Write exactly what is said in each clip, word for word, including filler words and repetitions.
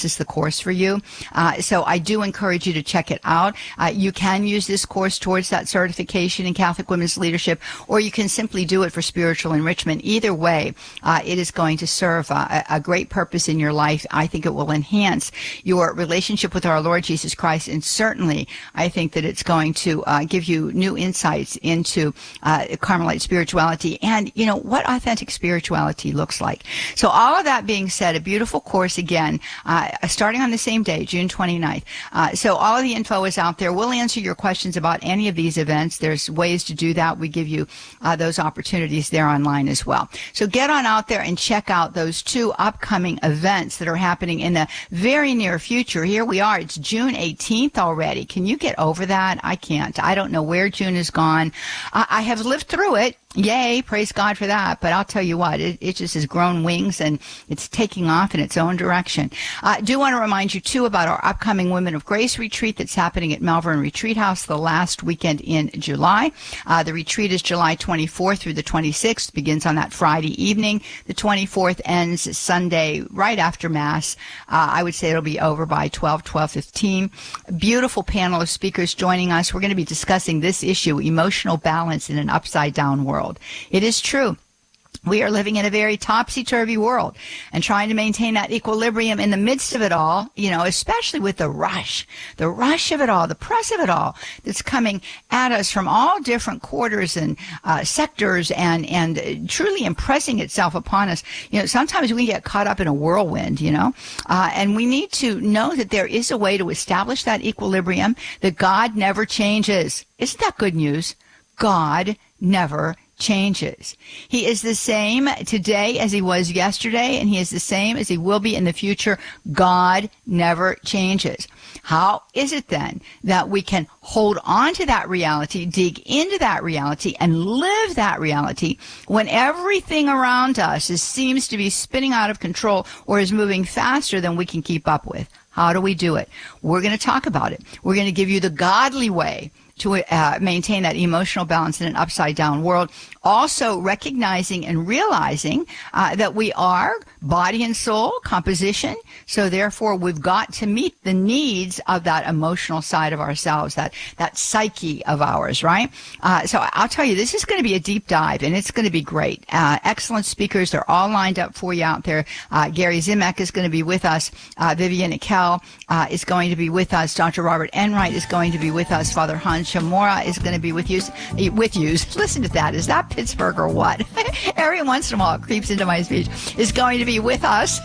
is the course for you. Uh, so I do encourage you to check it out. Uh, you can use this course towards that certification in Catholic Women's Leadership, or you can simply do it for spiritual enrichment. Either way, uh, it is going to serve uh, a great purpose in your life. I think it will enhance your relationship with our Lord Jesus Christ, and certainly I think that it's going to uh, give you new insights into uh, Carmelite spirituality and, you know, what authentic spirituality looks like. So all of that being said, a beautiful course again, uh, starting on the same day, June twenty-ninth. Uh, so all of the info is out there. We'll answer your questions about any of these events. There's ways to do that. We give you uh, those opportunities there online as well. So get on out there and check out those two upcoming events that are happening in the very near future. Here we are. It's June eighteenth already. Can you get over that? I can't. I don't know where June has gone. I, I have lived through it. Yay, praise God for that. But I'll tell you what, it, it just has grown wings and it's taking off in its own direction. I uh, do want to remind you, too, about our upcoming Women of Grace retreat that's happening at Malvern Retreat House the last weekend in July. Uh, the retreat is July twenty-fourth through the twenty-sixth, begins on that Friday evening. The twenty-fourth ends Sunday right after Mass. Uh, I would say it'll be over by twelve, twelve fifteen. Beautiful panel of speakers joining us. We're going to be discussing this issue, emotional balance in an upside-down world. It is true. We are living in a very topsy-turvy world, and trying to maintain that equilibrium in the midst of it all, you know, especially with the rush, the rush of it all, the press of it all that's coming at us from all different quarters and uh, sectors and, and truly impressing itself upon us. You know, sometimes we get caught up in a whirlwind, you know, uh, and we need to know that there is a way to establish that equilibrium, that God never changes. Isn't that good news? God never changes. changes. He is the same today as he was yesterday, and he is the same as he will be in the future. God never changes. How is it then that we can hold on to that reality, dig into that reality, and live that reality when everything around us is, seems to be spinning out of control or is moving faster than we can keep up with? How do we do it? We're going to talk about it. We're going to give you the godly way to uh, maintain that emotional balance in an upside-down world. Also recognizing and realizing uh, that we are body and soul composition, so therefore we've got to meet the needs of that emotional side of ourselves, that, that psyche of ours, right? Uh, so I'll tell you, this is going to be a deep dive, and it's going to be great. Uh, excellent speakers. They're all lined up for you out there. Uh, Gary Zimak is going to be with us. Uh, Vivian Akel uh, is going to be with us. Doctor Robert Enright is going to be with us. Father Hans Chamora is going to be with you. With you. Listen to that. Is that Pittsburgh or what? Every once in a while it creeps into my speech. Is going to be with us.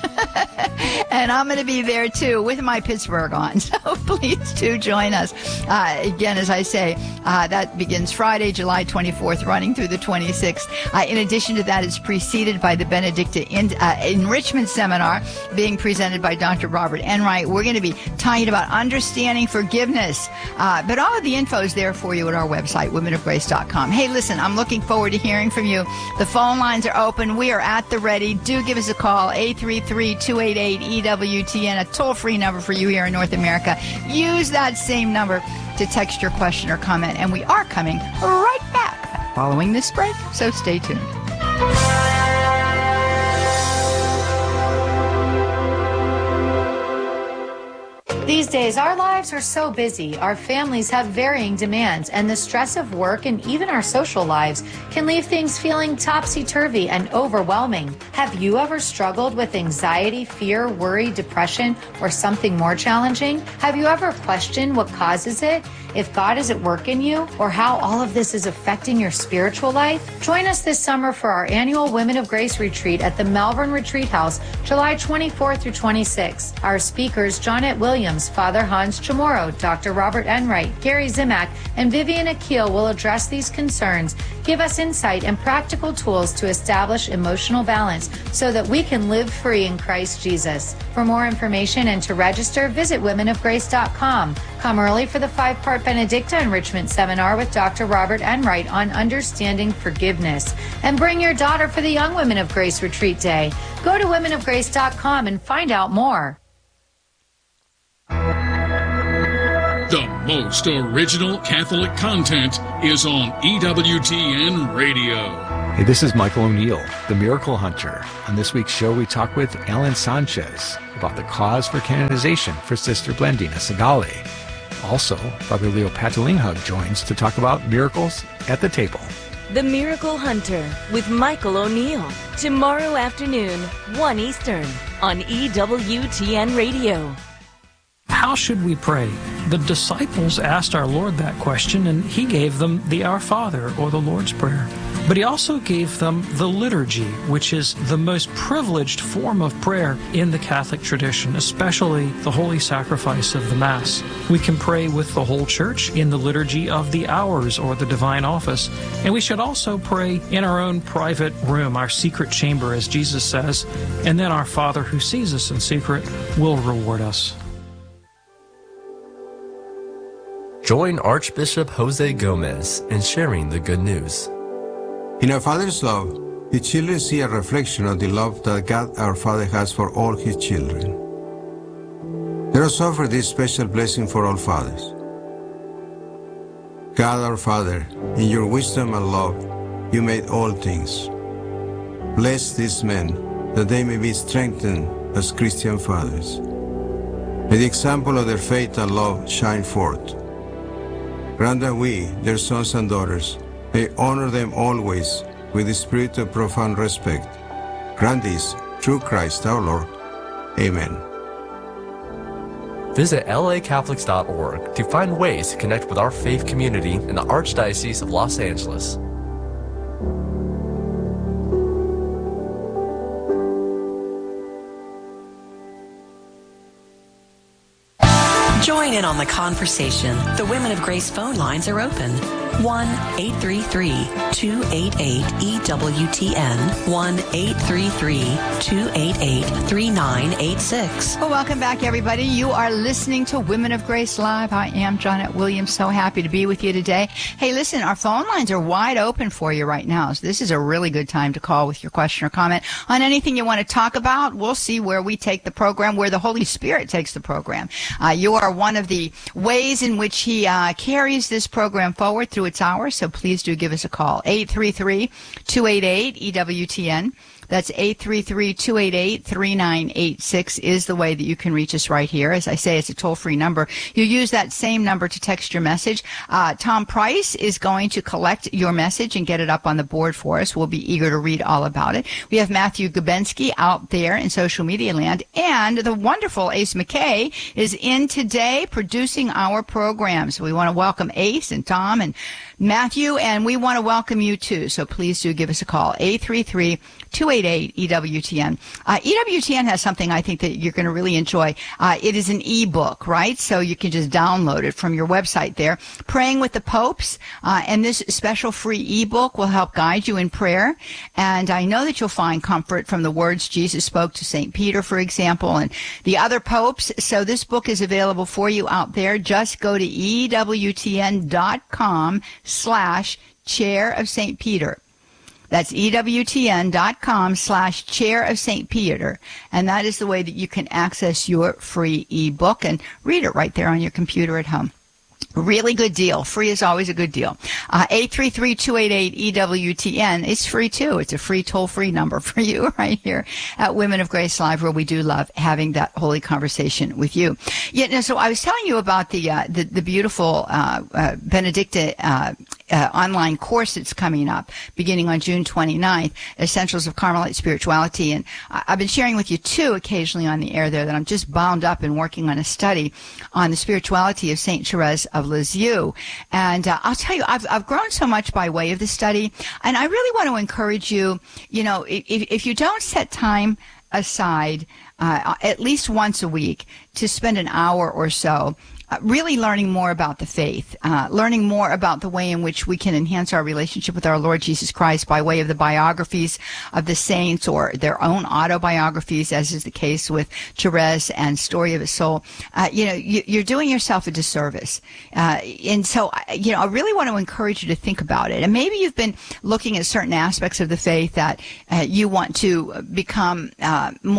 And I'm going to be there too with my Pittsburgh on. So please do join us. Uh, again, as I say, uh, that begins Friday, July twenty-fourth, running through the twenty-sixth. Uh, in addition to that, it's preceded by the Benedicta in, uh, Enrichment Seminar being presented by Doctor Robert Enright. We're going to be talking about understanding forgiveness. Uh, but all of the info is there for you at our website, women of grace dot com. Hey, listen, I'm looking forward to hearing from you. The phone lines are open. We are at the ready. Do give us a call, eight three three, two eight eight, E W T N, a toll-free number for you here in North America. Use that same number to text your question or comment, and we are coming right back following this break, so stay tuned. These days, our lives are so busy, our families have varying demands, and the stress of work and even our social lives can leave things feeling topsy-turvy and overwhelming. Have you ever struggled with anxiety, fear, worry, depression, or something more challenging? Have you ever questioned what causes it? If God is at work in you, or how all of this is affecting your spiritual life? Join us this summer for our annual Women of Grace retreat at the Malvern Retreat House, July twenty-fourth through twenty-sixth. Our speakers, Johnette Williams, Father Hans Chamorro, Doctor Robert Enright, Gary Zimak, and Vivian Akil will address these concerns, give us insight and practical tools to establish emotional balance so that we can live free in Christ Jesus. For more information and to register, visit women of grace dot com. Come early for the five-part Benedicta Enrichment Seminar with Doctor Robert Enright on understanding forgiveness. And bring your daughter for the Young Women of Grace Retreat Day. Go to women of grace dot com and find out more. The most original Catholic content is on E W T N Radio. Hey, this is Michael O'Neill, the Miracle Hunter. On this week's show, we talk with Alan Sanchez about the cause for canonization for Sister Blandina Segali. Also, Father Leo Patalinghug joins to talk about miracles at the table. The Miracle Hunter with Michael O'Neill. Tomorrow afternoon, one Eastern, on E W T N Radio. How should we pray? The disciples asked our Lord that question, and he gave them the Our Father, or the Lord's Prayer. But he also gave them the liturgy, which is the most privileged form of prayer in the Catholic tradition, especially the holy sacrifice of the Mass. We can pray with the whole Church in the liturgy of the hours or the divine office, and we should also pray in our own private room, our secret chamber, as Jesus says, and then our Father who sees us in secret will reward us. Join Archbishop Jose Gomez in sharing the good news. In our Father's love, the children see a reflection of the love that God our Father has for all His children. Let us offer this special blessing for all fathers. God our Father, in your wisdom and love, you made all things. Bless these men, that they may be strengthened as Christian fathers. May the example of their faith and love shine forth. Grant that we, their sons and daughters, may honor them always with the spirit of profound respect. Grant this through Christ our Lord. Amen. Visit L A Catholics dot org to find ways to connect with our faith community in the Archdiocese of Los Angeles. Join in on the conversation. The Women of Grace phone lines are open. one eight three three, two eight eight, E W T N. one eight three three, two eight eight, three nine eight six. Well, welcome back, everybody. You are listening to Women of Grace Live. I am Janet Williams. So happy to be with you today. Hey, listen, our phone lines are wide open for you right now. So this is a really good time to call with your question or comment on anything you want to talk about. We'll see where we take the program, where the Holy Spirit takes the program. Uh, you are one of the ways in which he uh, carries this program forward through its hours, so please do give us a call. eight three three, two eight eight, E W T N. That's eight three three, two eight eight, three nine eight six is the way that you can reach us right here. As I say, it's a toll-free number. You use that same number to text your message. Uh, Tom Price is going to collect your message and get it up on the board for us. We'll be eager to read all about it. We have Matthew Gubensky out there in social media land, and the wonderful Ace McKay is in today producing our program. So we want to welcome Ace and Tom and Matthew, and we want to welcome you too. So please do give us a call, eight three three, two eight eight, E W T N. Uh, E W T N has something I think that you're going to really enjoy. Uh, it is an e-book, right? So you can just download it from your website there. Praying with the Popes, uh, and this special free e-book will help guide you in prayer. And I know that you'll find comfort from the words Jesus spoke to Saint Peter, for example, and the other popes. So this book is available for you out there. Just go to E W T N dot com slash chair of Saint Peter. That's E W T N dot com slash chair of Saint Peter. And that is the way that you can access your free ebook and read it right there on your computer at home. Really good deal. Free is always a good deal. Uh, eight three three, two eight eight, E W T N. It's free too. It's a free toll-free number for you right here at Women of Grace Live, where we do love having that holy conversation with you. Yeah, no, so I was telling you about the uh, the, the beautiful uh, uh, Benedicta uh, uh, online course that's coming up beginning on June twenty-ninth, Essentials of Carmelite Spirituality. And I've been sharing with you too occasionally on the air there that I'm just bound up and working on a study on the spirituality of Saint Therese of Lisieux. And uh, I'll tell you, I've, I've grown so much by way of the study, and I really want to encourage you, you know, if, if you don't set time aside uh, at least once a week to spend an hour or so Uh, really learning more about the faith, uh, learning more about the way in which we can enhance our relationship with our Lord Jesus Christ by way of the biographies of the saints or their own autobiographies, as is the case with Therese and Story of a Soul. Uh, you know, you, you're doing yourself a disservice. Uh, and so, you know, I really want to encourage you to think about it. And maybe you've been looking at certain aspects of the faith that uh, you want to become uh, more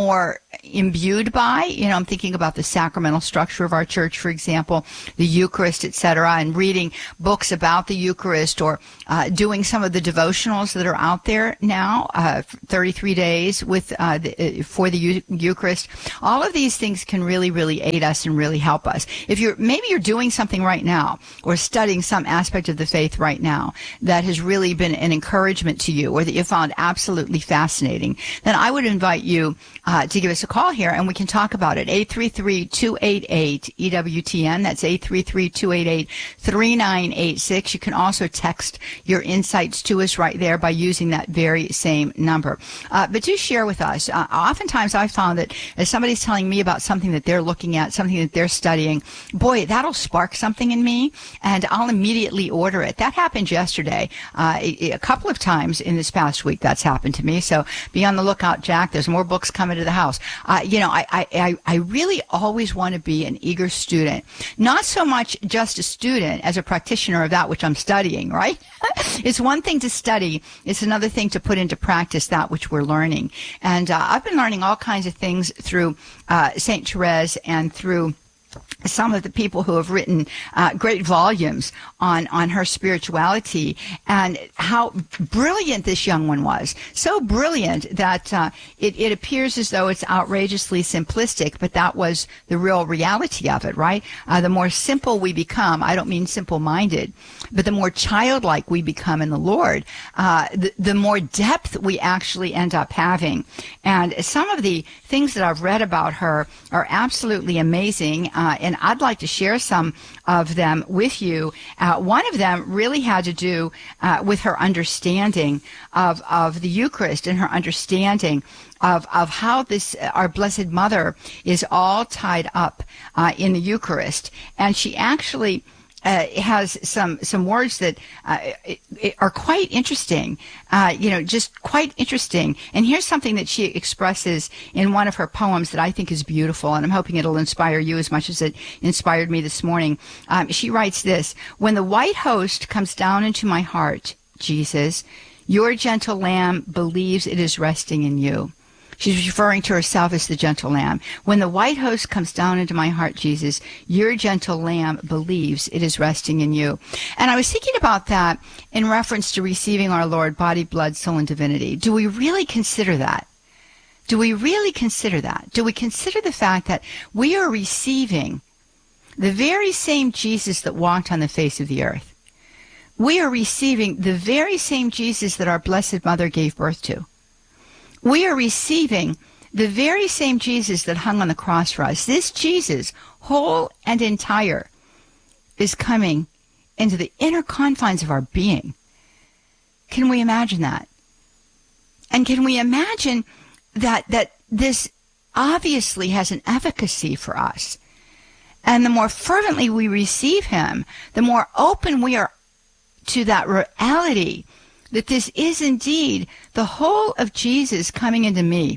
imbued by. You know, I'm thinking about the sacramental structure of our church, for example, the Eucharist, et cetera, and reading books about the Eucharist, or uh, doing some of the devotionals that are out there now, uh, thirty-three days with uh, the, uh, for the Eu- Eucharist. All of these things can really, really aid us and really help us. If you're maybe you're doing something right now or studying some aspect of the faith right now that has really been an encouragement to you, or that you found absolutely fascinating, then I would invite you uh, to give us a call here and we can talk about it. eight three three, two eight eight, E W T N. That's eight three three, two eight eight, three nine eight six. You can also text your insights to us right there by using that very same number. Uh, but do share with us. Uh, oftentimes I've found that as somebody's telling me about something that they're looking at, something that they're studying, boy, that'll spark something in me and I'll immediately order it. That happened yesterday. Uh, a, a couple of times in this past week that's happened to me. So be on the lookout, Jack. There's more books coming to the house. Uh, you know, I, I, I really always want to be an eager student. Not so much just a student as a practitioner of that which I'm studying, right? It's one thing to study. It's another thing to put into practice that which we're learning. And uh, I've been learning all kinds of things through uh, Saint Therese and through some of the people who have written uh, great volumes on, on her spirituality, and how brilliant this young one was. So brilliant that uh, it, it appears as though it's outrageously simplistic, but that was the real reality of it, right? Uh, the more simple we become, I don't mean simple-minded, but the more childlike we become in the Lord, uh, the, the more depth we actually end up having. And some of the things that I've read about her are absolutely amazing. Uh, and I'd like to share some of them with you. Uh, one of them really had to do uh, with her understanding of, of the Eucharist and her understanding of, of how this, uh, our Blessed Mother is all tied up uh, in the Eucharist. And she actually Uh, has some some words that uh, it, it are quite interesting, uh, you know, just quite interesting. And here's something that she expresses in one of her poems that I think is beautiful, and I'm hoping it'll inspire you as much as it inspired me this morning. Um, she writes this: "When the white host comes down into my heart, Jesus, your gentle lamb believes it is resting in you." She's referring to herself as the gentle lamb. "When the white host comes down into my heart, Jesus, your gentle lamb believes it is resting in you." And I was thinking about that in reference to receiving our Lord, body, blood, soul, and divinity. Do we really consider that? Do we really consider that? Do we consider the fact that we are receiving the very same Jesus that walked on the face of the earth? We are receiving the very same Jesus that our Blessed Mother gave birth to. We are receiving the very same Jesus that hung on the cross for us. This Jesus, whole and entire, is coming into the inner confines of our being. Can we imagine that? And can we imagine that that this obviously has an efficacy for us? And the more fervently we receive him, the more open we are to that reality that this is indeed the whole of Jesus coming into me.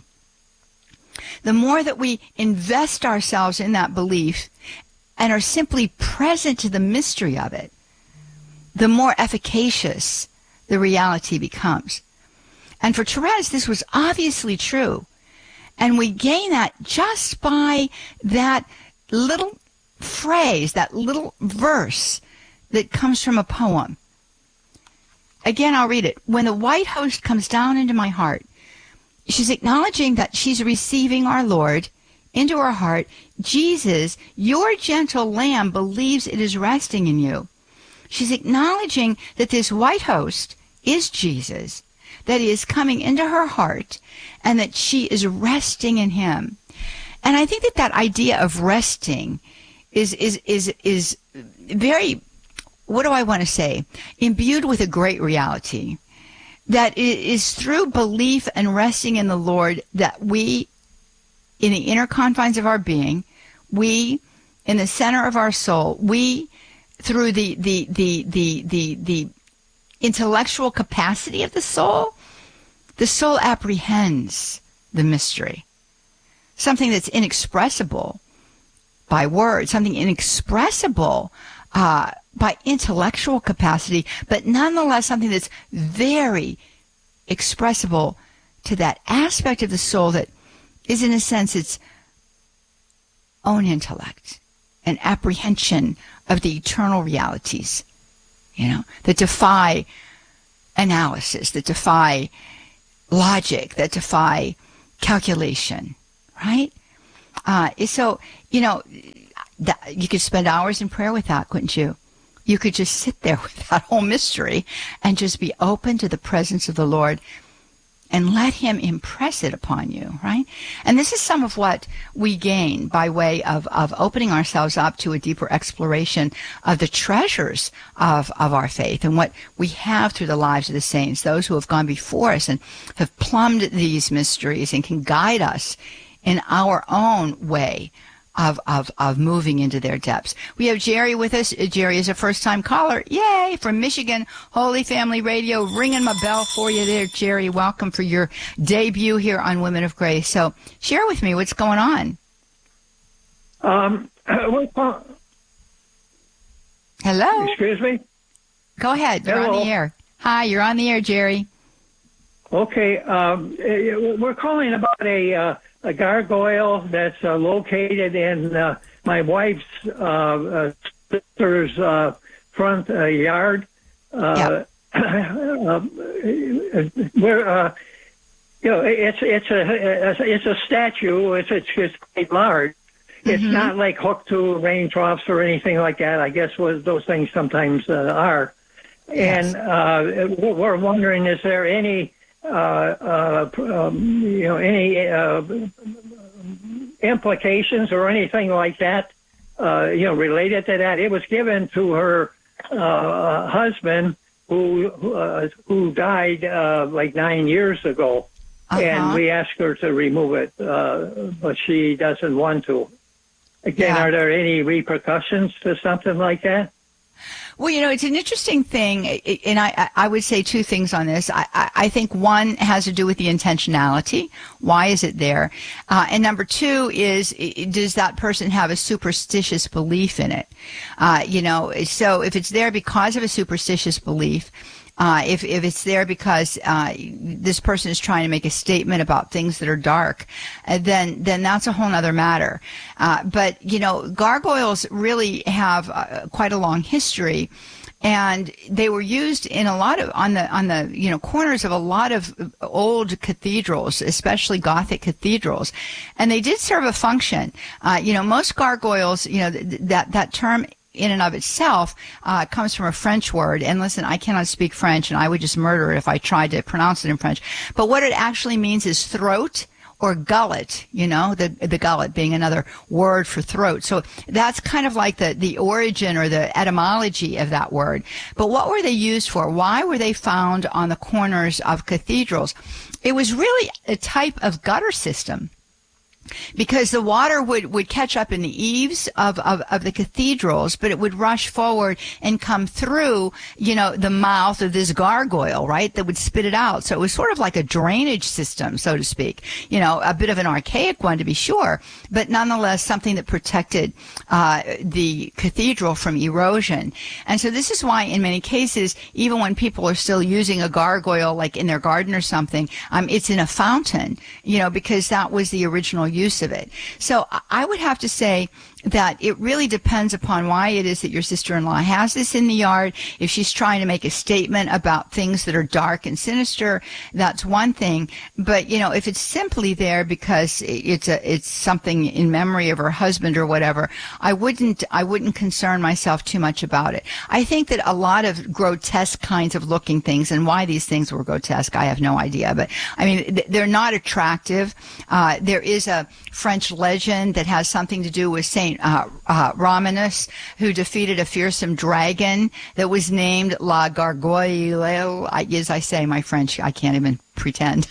The more that we invest ourselves in that belief and are simply present to the mystery of it, the more efficacious the reality becomes. And for Therese, this was obviously true. And we gain that just by that little phrase, that little verse that comes from a poem. Again, I'll read it. "When the white host comes down into my heart," she's acknowledging that she's receiving our Lord into her heart. "Jesus, your gentle lamb believes it is resting in you." She's acknowledging that this white host is Jesus, that he is coming into her heart, and that she is resting in him. And I think that that idea of resting is is is is very, what do I want to say, imbued with a great reality, that it is through belief and resting in the Lord that we, in the inner confines of our being, we, in the center of our soul, we, through the the the the the, the intellectual capacity of the soul, the soul apprehends the mystery, something that's inexpressible by words, something inexpressible uh, by intellectual capacity, but nonetheless something that's very expressible to that aspect of the soul that is in a sense its own intellect, an apprehension of the eternal realities, you know, that defy analysis, that defy logic, that defy calculation, right? Uh, so, you know, that, you could spend hours in prayer with that, couldn't you? You could just sit there with that whole mystery and just be open to the presence of the Lord and let him impress it upon you, right? And this is some of what we gain by way of, of opening ourselves up to a deeper exploration of the treasures of, of our faith and what we have through the lives of the saints, those who have gone before us and have plumbed these mysteries and can guide us in our own way of, of, of moving into their depths. We have Jerry with us. Jerry is a first-time caller. Yay! From Michigan, Holy Family Radio. Ringing my bell for you there, Jerry. Welcome for your debut here on Women of Grace. So share with me what's going on. Um, Hello? Excuse me? Go ahead. You're Hello. on the air. Hi, you're on the air, Jerry. Okay. Um, we're calling about a... Uh, a gargoyle that's uh, located in uh, my wife's uh, uh, sister's uh, front uh, yard. Uh, uh, where uh, you know, it's it's a it's a statue. It's it's, it's quite large. It's mm-hmm. not like hooked to rain troughs or anything like that. I guess what those things sometimes uh, are. Yes. And uh, we're wondering, is there any Uh, uh, um, you know, any uh, implications or anything like that, uh, you know, related to that? It was given to her uh, husband who uh, who died uh, like nine years ago, uh-huh. and we asked her to remove it, uh, but she doesn't want to. Again, yeah. Are there any repercussions to something like that? Well, you know, it's an interesting thing, and I, I would say two things on this. I, I think one has to do with the intentionality. Why is it there? Uh, and number two is, does that person have a superstitious belief in it? Uh, you know, so if it's there because of a superstitious belief, Uh, if, if it's there because uh, this person is trying to make a statement about things that are dark, uh, then then that's a whole other matter. Uh, but, you know, gargoyles really have uh, quite a long history, and they were used in a lot of on the on the you know corners of a lot of old cathedrals, especially Gothic cathedrals, and they did serve a function. Uh, you know, most gargoyles, you know, th- that that term in and of itself uh, comes from a French word. And listen, I cannot speak French, and I would just murder it if I tried to pronounce it in French. But what it actually means is throat or gullet, you know, the the gullet being another word for throat. So that's kind of like the, the origin or the etymology of that word. But what were they used for? Why were they found on the corners of cathedrals? It was really a type of gutter system, because the water would, would catch up in the eaves of, of, of the cathedrals, but it would rush forward and come through, you know, the mouth of this gargoyle, right, that would spit it out. So it was sort of like a drainage system, so to speak. You know, a bit of an archaic one, to be sure, but nonetheless something that protected uh, the cathedral from erosion. And so this is why in many cases, even when people are still using a gargoyle, like in their garden or something, um, it's in a fountain, you know, because that was the original use of it. So I would have to say that it really depends upon why it is that your sister-in-law has this in the yard. If she's trying to make a statement about things that are dark and sinister, that's one thing. But, you know, if it's simply there because it's a, it's something in memory of her husband or whatever, I wouldn't, I wouldn't concern myself too much about it. I think that a lot of grotesque kinds of looking things, and why these things were grotesque, I have no idea. But, I mean, they're not attractive. Uh, there is a French legend that has something to do with Saint Uh, uh, Romanus, who defeated a fearsome dragon that was named La Gargoyle. I, as I say, my French, I can't even pretend.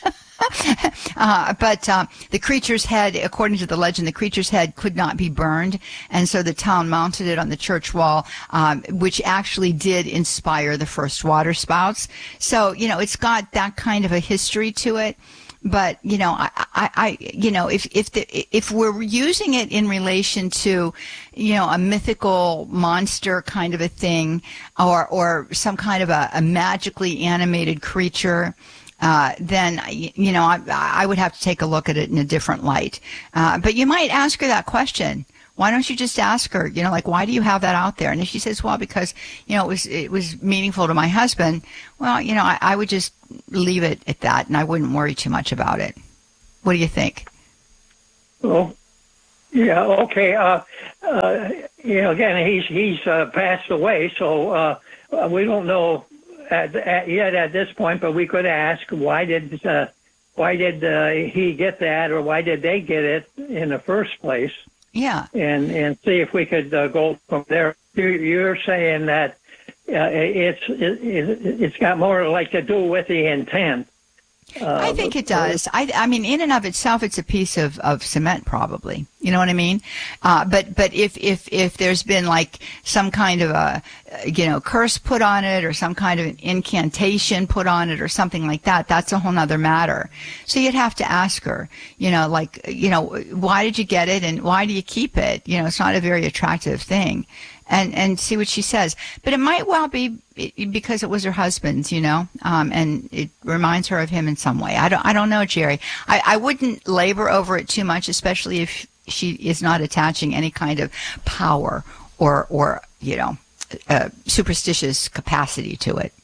uh, but uh, the creature's head, according to the legend, the creature's head could not be burned, and so the town mounted it on the church wall, um, which actually did inspire the first water spouts. So, you know, it's got that kind of a history to it. But, you know, I, I, I, you know, if, if the, if we're using it in relation to, you know, a mythical monster kind of a thing, or, or some kind of a, a magically animated creature, uh, then, you know, I, I would have to take a look at it in a different light. Uh, but you might ask her that question. Why don't you just ask her, you know, like, why do you have that out there? And if she says, well, because, you know, it was it was meaningful to my husband, well, you know, I, I would just leave it at that, and I wouldn't worry too much about it. What do you think? Well, yeah, okay. Uh, uh, you know, again, he's he's uh, passed away, so uh, we don't know at, at, yet at this point. But we could ask, why did uh, why did uh, he get that, or why did they get it in the first place? Yeah, and and see if we could uh, go from there. You're saying that uh, it's it, it's got more like to do with the intent. Uh, I think it does. I, I mean, in and of itself, it's a piece of, of cement, probably. You know what I mean? Uh, but but if, if if there's been like some kind of a, you know, curse put on it, or some kind of an incantation put on it, or something like that, that's a whole nother matter. So you'd have to ask her, you know, like, you know, why did you get it, and why do you keep it? You know, it's not a very attractive thing. And and see what she says. But it might well be because it was her husband's, you know, um, and it reminds her of him in some way. I don't I don't know, Jerry. I, I wouldn't labor over it too much, especially if she is not attaching any kind of power or, or you know, uh, superstitious capacity to it.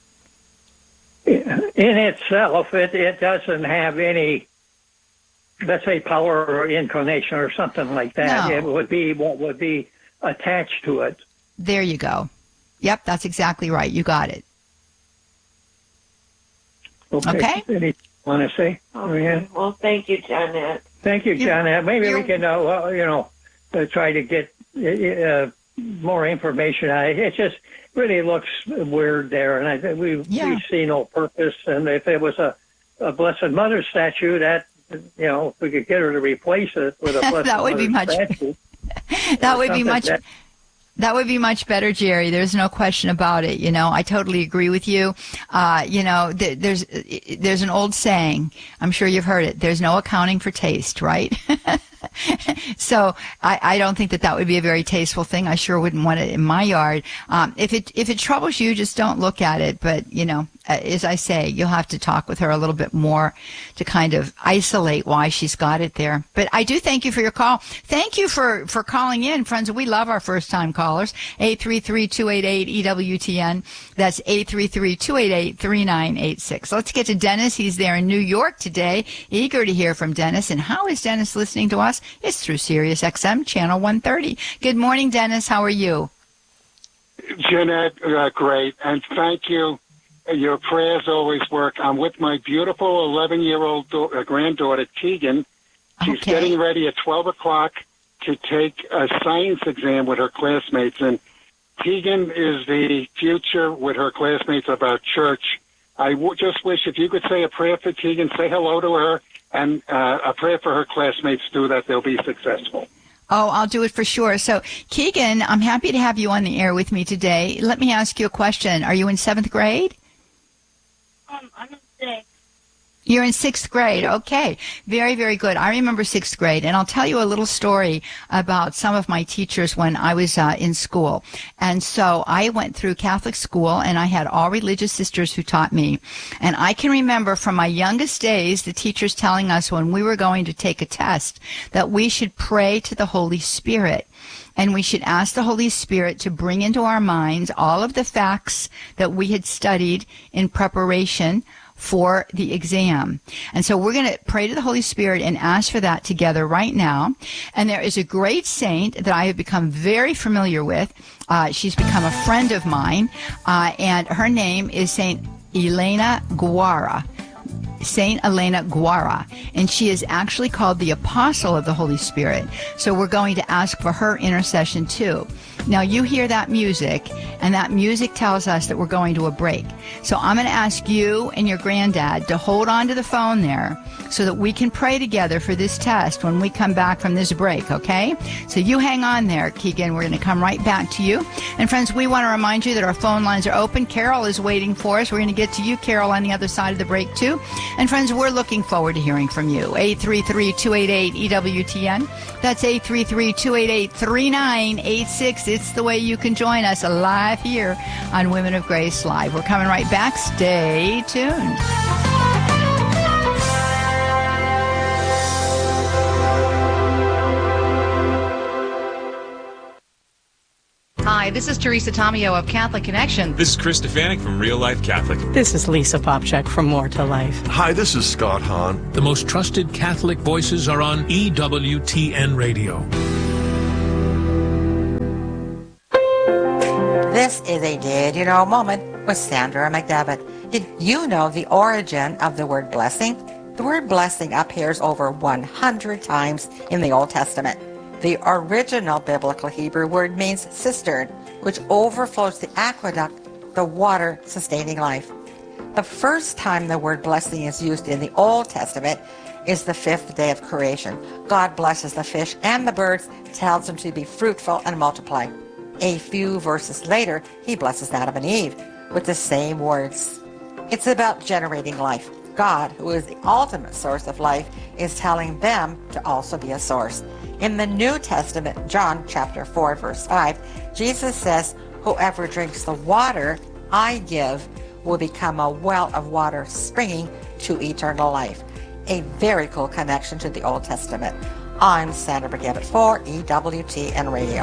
In itself, it, it doesn't have any, let's say, power or inclination or something like that. No. It would be what would be attached to it. There you go. Yep, that's exactly right. You got it. Okay. Okay. Anything you want to say? Okay. Well, thank you, Janet. Thank you, Janet. Maybe you're, we can, uh, well, you know, uh, try to get uh, more information on it. It just really looks weird there, and I think we yeah. we see no purpose. And if it was a, a Blessed Mother statue, that, you know, if we could get her to replace it with a Blessed that would Mother be much. statue. That would be much. That, That would be much better, Jerry. There's no question about it. You know, I totally agree with you. Uh, you know, th- there's there's an old saying. I'm sure you've heard it. There's no accounting for taste, right? So I, I don't think that that would be a very tasteful thing. I sure wouldn't want it in my yard. Um, if it if it troubles you, just don't look at it. But, you know, as I say, you'll have to talk with her a little bit more to kind of isolate why she's got it there. But I do thank you for your call. Thank you for, for calling in, friends. We love our first-time callers. eight three three, two eight eight, E W T N. That's eight three three, two eight eight, three nine eight six. Let's get to Dennis. He's there in New York today. Eager to hear from Dennis. And how is Dennis listening to us? It's through Sirius X M, Channel one thirty. Good morning, Dennis. How are you? Jeanette, uh, great. And thank you. Your prayers always work. I'm with my beautiful eleven-year-old do- uh, granddaughter, Tegan. She's okay. getting ready at twelve o'clock to take a science exam with her classmates. And Tegan is the future with her classmates of our church. I w- just wish if you could say a prayer for Tegan, say hello to her, and uh, a prayer for her classmates, too, that they'll be successful. Oh, I'll do it for sure. So, Keegan, I'm happy to have you on the air with me today. Let me ask you a question. Are you in seventh grade? Um, I'm in sixth. You're in sixth grade. Okay. Very, very good. I remember sixth grade, and I'll tell you a little story about some of my teachers when I was uh, in school. And so I went through Catholic school, and I had all religious sisters who taught me. And I can remember from my youngest days the teachers telling us when we were going to take a test that we should pray to the Holy Spirit. And we should ask the Holy Spirit to bring into our minds all of the facts that we had studied in preparation for the exam. And so we're going to pray to the Holy Spirit and ask for that together right now. And there is a great saint that I have become very familiar with. Uh, she's become a friend of mine, uh, and her name is Saint Elena Guara. Saint Elena Guara, and she is actually called the Apostle of the Holy Spirit. So we're going to ask for her intercession too. Now you hear that music, and that music tells us that we're going to a break. So I'm going to ask you and your granddad to hold on to the phone there so that we can pray together for this test when we come back from this break, okay? So you hang on there, Keegan. We're going to come right back to you. And friends, we want to remind you that our phone lines are open. Carol is waiting for us. We're going to get to you, Carol, on the other side of the break too. And friends, we're looking forward to hearing from you. eight three three, two eight eight, E W T N. That's eight three three, two eight eight, three nine eight six. It's the way you can join us live here on Women of Grace Live. We're coming right back. Stay tuned. Hi, this is Teresa Tomio of Catholic Connection. This is Chris Stefanik from Real Life Catholic. This is Lisa Popchak from More to Life. Hi, this is Scott Hahn. The most trusted Catholic voices are on E W T N Radio. This is a Did You Know moment with Sandra McDevitt. Did you know the origin of the word blessing? The word blessing appears over one hundred times in the Old Testament. The original biblical Hebrew word means cistern, which overflows the aqueduct, the water sustaining life. The first time the word blessing is used in the Old Testament is the fifth day of creation. God blesses the fish and the birds, tells them to be fruitful and multiply. A few verses later, he blesses Adam and Eve with the same words. It's about generating life. God, who is the ultimate source of life, is telling them to also be a source. In the New Testament, John chapter four, verse five, Jesus says, whoever drinks the water I give will become a well of water springing to eternal life. A very cool connection to the Old Testament. I'm Sandra McDevitt for E W T N Radio.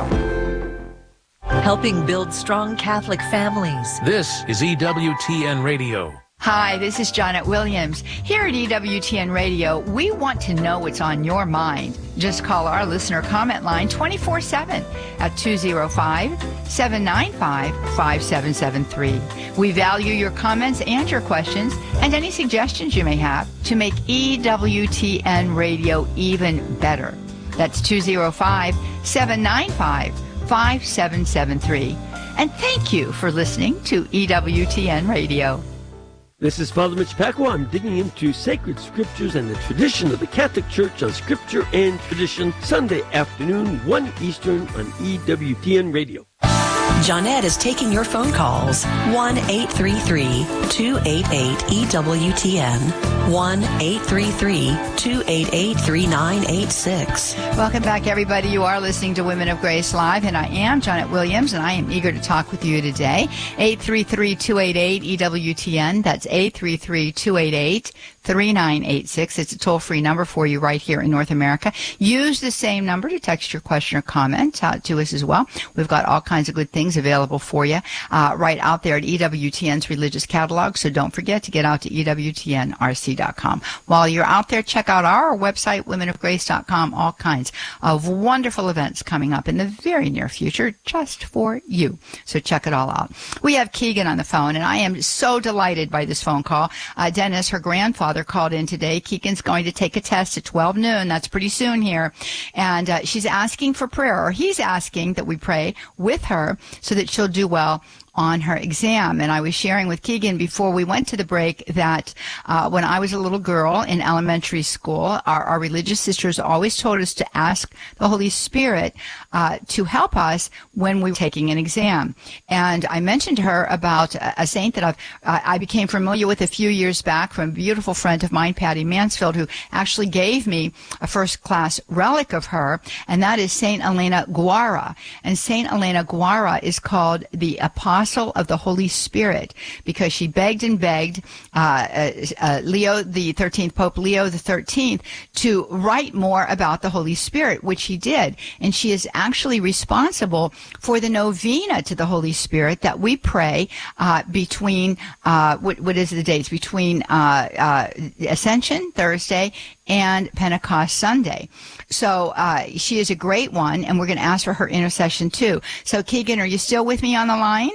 Helping build strong Catholic families. This is E W T N Radio. Hi, this is Janet Williams. Here at E W T N Radio, we want to know what's on your mind. Just call our listener comment line twenty-four seven at two oh five, seven nine five, five seven seven three. We value your comments and your questions and any suggestions you may have to make E W T N Radio even better. That's two oh five, seven nine five, five seven seven three. And thank you for listening to E W T N Radio. This is Father Mitch Pacwa. I'm digging into sacred scriptures and the tradition of the Catholic Church on Scripture and Tradition, Sunday afternoon, one Eastern on E W T N Radio. Johnette is taking your phone calls. one eight three three, two eight eight, E W T N. one eight three three, two eight eight, three nine eight six. Welcome back, everybody. You are listening to Women of Grace Live, and I am Janet Williams, and I am eager to talk with you today. eight three three, two eight eight, E W T N. That's eight three three, two eight eight, three nine eight six. It's a toll-free number for you right here in North America. Use the same number to text your question or comment uh, to us as well. We've got all kinds of good things available for you uh, right out there at E W T N's religious catalog, so don't forget to get out to E W T N R C dot com. While you're out there, check out our website, women of grace dot com. All kinds of wonderful events coming up in the very near future just for you. So check it all out. We have Keegan on the phone, and I am so delighted by this phone call. Uh, Dennis, her grandfather, called in today. Keegan's going to take a test at twelve noon. That's pretty soon here. And uh, she's asking for prayer, or he's asking that we pray with her so that she'll do well on her exam. And I was sharing with Keegan before we went to the break that uh, when I was a little girl in elementary school, our, our religious sisters always told us to ask the Holy Spirit uh, to help us when we were taking an exam. And I mentioned to her about a, a saint that I've, uh, I became familiar with a few years back from a beautiful friend of mine, Patty Mansfield, who actually gave me a first-class relic of her, and that is Saint Elena Guara. And Saint Elena Guara is called the Apostle of the Holy Spirit because she begged and begged uh, uh, uh, Leo the thirteenth, Pope Leo the thirteenth, to write more about the Holy Spirit, which he did. And she is actually responsible for the novena to the Holy Spirit that we pray uh, between, uh, what, what is the dates? Between uh, uh, Ascension, Thursday, and Pentecost Sunday. So uh, she is a great one, and we're going to ask for her intercession too. So Keegan, are you still with me on the line?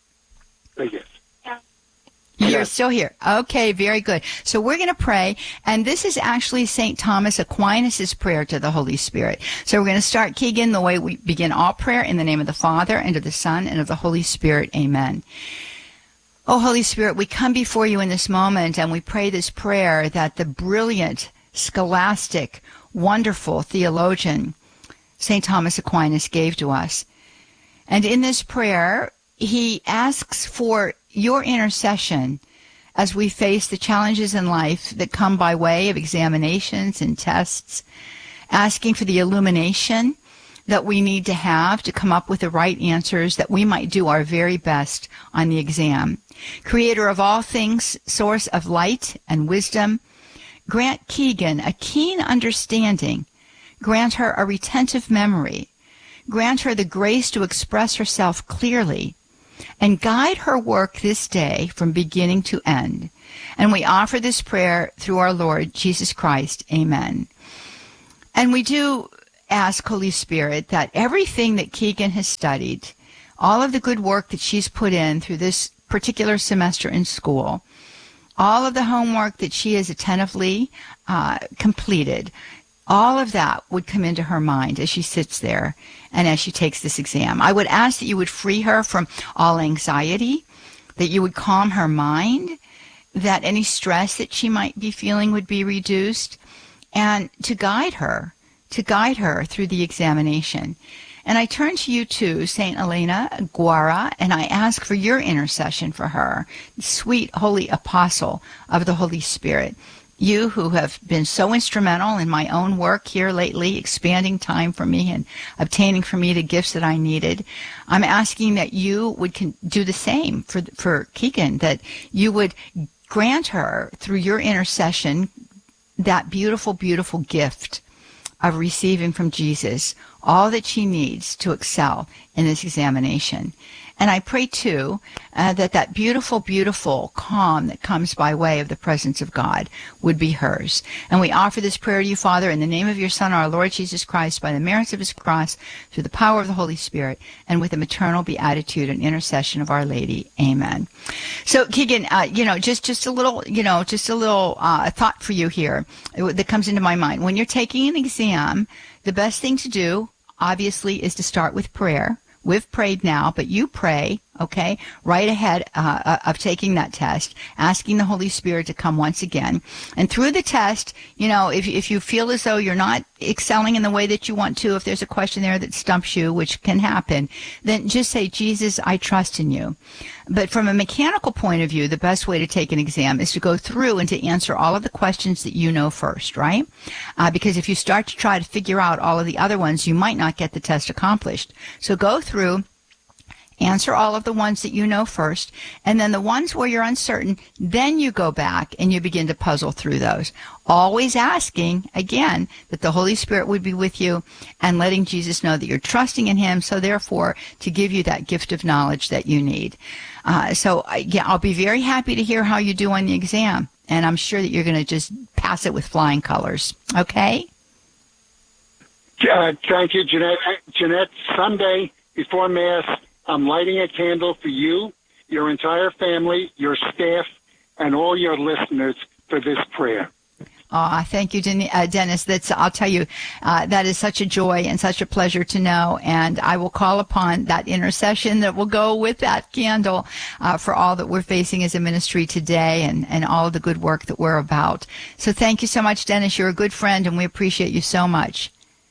Yes. You're Yes. still here. Okay, very good. So we're going to pray, and this is actually Saint Thomas Aquinas' prayer to the Holy Spirit. So we're going to start, Keegan, the way we begin all prayer, in the name of the Father, and of the Son, and of the Holy Spirit. Amen. Oh, Holy Spirit, we come before you in this moment, and we pray this prayer that the brilliant, scholastic, wonderful theologian, Saint Thomas Aquinas, gave to us. And in this prayer, he asks for your intercession as we face the challenges in life that come by way of examinations and tests, asking for the illumination that we need to have to come up with the right answers that we might do our very best on the exam. Creator of all things, source of light and wisdom, grant Keegan a keen understanding, grant her a retentive memory, grant her the grace to express herself clearly, and guide her work this day from beginning to end. And we offer this prayer through our Lord Jesus Christ. Amen. And we do ask, Holy Spirit, that everything that Keegan has studied, all of the good work that she's put in through this particular semester in school, all of the homework that she has attentively uh, completed, all of that would come into her mind as she sits there and as she takes this exam. I would ask that you would free her from all anxiety, that you would calm her mind, that any stress that she might be feeling would be reduced, and to guide her, to guide her through the examination. And I turn to you too, Saint Elena Guara, and I ask for your intercession for her, sweet holy apostle of the Holy Spirit. You who have been so instrumental in my own work here lately, expanding time for me and obtaining for me the gifts that I needed, I'm asking that you would con- do the same for for Keegan, that you would grant her, through your intercession, that beautiful, beautiful gift of receiving from Jesus all that she needs to excel in this examination. And I pray, too, uh, that that beautiful, beautiful calm that comes by way of the presence of God would be hers. And we offer this prayer to you, Father, in the name of your Son, our Lord Jesus Christ, by the merits of his cross, through the power of the Holy Spirit, and with the maternal beatitude and intercession of Our Lady. Amen. So, Keegan, uh, you know, just, just a little, you know, just a little uh, thought for you here that comes into my mind. When you're taking an exam, the best thing to do, obviously, is to start with prayer. We've prayed now, but you pray, okay, right ahead uh, of taking that test, asking the Holy Spirit to come once again. And through the test, you know, if, if you feel as though you're not excelling in the way that you want to, if there's a question there that stumps you, which can happen, then just say, Jesus, I trust in you. But from a mechanical point of view, the best way to take an exam is to go through and to answer all of the questions that you know first, right? Uh, because if you start to try to figure out all of the other ones, you might not get the test accomplished. So go through, answer all of the ones that you know first, and then the ones where you're uncertain, then you go back and you begin to puzzle through those. Always asking, again, that the Holy Spirit would be with you and letting Jesus know that you're trusting in him, so therefore to give you that gift of knowledge that you need. Uh, so, yeah, I'll be very happy to hear how you do on the exam, and I'm sure that you're going to just pass it with flying colors. Okay? Uh, thank you, Jeanette. Jeanette, Sunday before Mass, I'm lighting a candle for you, your entire family, your staff, and all your listeners for this prayer. Oh, thank you, Den- uh, Dennis. That's, I'll tell you, uh, that is such a joy and such a pleasure to know. And I will call upon that intercession that will go with that candle uh, for all that we're facing as a ministry today and, and all of the good work that we're about. So thank you so much, Dennis. You're a good friend, and we appreciate you so much.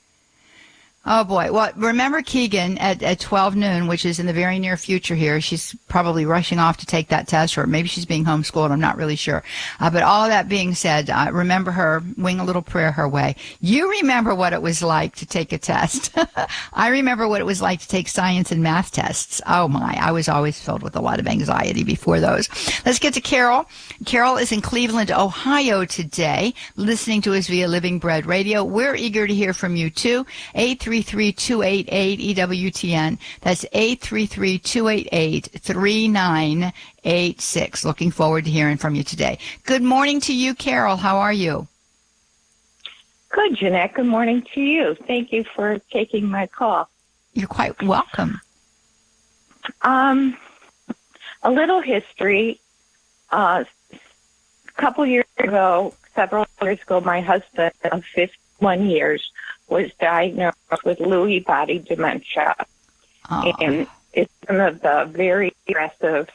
Oh, boy. Well, remember Keegan at, at twelve noon, which is in the very near future here. She's probably rushing off to take that test, or maybe she's being homeschooled. I'm not really sure. Uh, but all of that being said, uh, remember her, wing a little prayer her way. You remember what it was like to take a test. I remember what it was like to take science and math tests. Oh, my. I was always filled with a lot of anxiety before those. Let's get to Carol. Carol is in Cleveland, Ohio today, listening to us via Living Bread Radio. We're eager to hear from you, too. eight three three, two eight eight, E W T N. That's eight three three, two eight eight, three nine eight six. Looking forward to hearing from you today. Good morning to you, Carol. How are you? Good, Jeanette. Good morning to you. Thank you for taking my call. You're quite welcome. Um, a little history. Uh, a couple years ago, several years ago, my husband of fifty-one years was diagnosed with Lewy body dementia. Oh. And it's one of the very aggressive,